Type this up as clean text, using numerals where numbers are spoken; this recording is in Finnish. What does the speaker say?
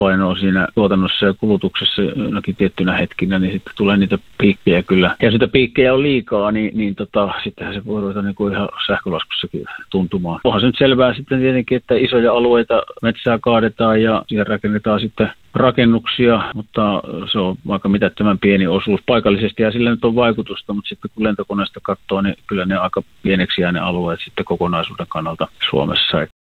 painoa siinä tuotannossa ja kulutuksessa jonakin tiettynä hetkinä, niin sitten tulee niitä piikkejä kyllä. Ja sitä piikkejä on liikaa, niin sittenhän se voi ruveta niin kuin ihan sähkölaskussakin tuntumaan. Onhan se nyt selvää sitten tietenkin, että isoja alueita metsää kaadetaan ja rakennetaan sitten rakennuksia, mutta se on aika mitättömän pieni osuus paikallisesti ja sillä nyt on vaikutusta, mutta sitten kun lentokoneesta katsoo, niin kyllä ne aika pieneksi jää ne alueet sitten kokonaisuuden kannalta Suomessa.